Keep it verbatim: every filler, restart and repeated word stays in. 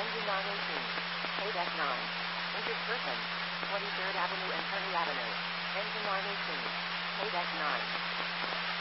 Engine nine eighteen. Paydeck nine. Injured person. twenty-third Avenue and Kearny Avenue. Engine nine eighteen. Paydeck nine.